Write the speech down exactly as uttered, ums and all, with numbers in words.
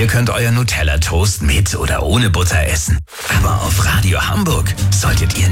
Ihr könnt euer Nutella-Toast mit oder ohne Butter essen. Aber auf Radio Hamburg solltet ihr